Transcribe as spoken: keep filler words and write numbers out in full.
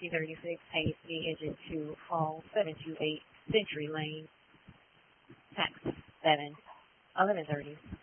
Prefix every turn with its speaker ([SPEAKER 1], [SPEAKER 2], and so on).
[SPEAKER 1] C thirty-six, Hayes Engine two, Hall seven two eight, Century Lane, tax seven, eleven thirty.